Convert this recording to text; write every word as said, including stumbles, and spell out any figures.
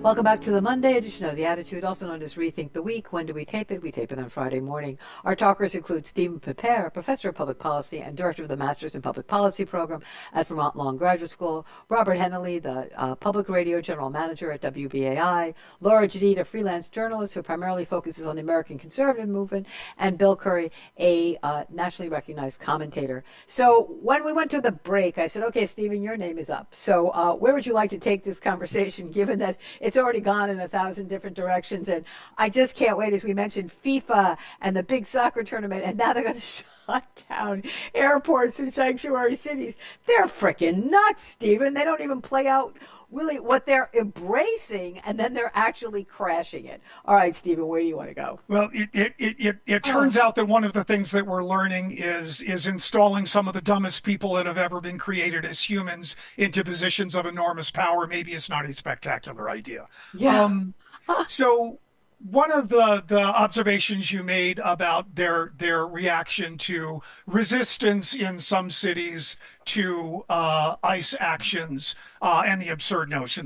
Welcome back to the Monday edition of The Attitude, also known as Rethink the Week. When do we tape it? We tape it on Friday morning. Our talkers include Stephen Pepere, Professor of Public Policy and Director of the Masters in Public Policy Program at Vermont Law and Graduate School, Robert Hennelly, the uh, Public Radio General Manager at W B A I, Laura Jadid, a freelance journalist who primarily focuses on the American conservative movement, and Bill Curry, a uh, nationally recognized commentator. So when we went to the break, I said, okay, Stephen, your name is up. So uh, where would you like to take this conversation, given that it's already gone in a thousand different directions? And I just can't wait, as we mentioned, FIFA and the big soccer tournament, and now they're going to shut down airports in sanctuary cities. They're freaking nuts, Stephen. They don't even play out really what they're embracing, and then they're actually crashing it. All right, Stephen, where do you want to go? Well, it it it it, it turns oh. out that one of the things that we're learning is is installing some of the dumbest people that have ever been created as humans into positions of enormous power. Maybe it's not a spectacular idea. Yeah. Um, so one of the, the observations you made about their their reaction to resistance in some cities to uh, ICE actions uh, and the absurd notion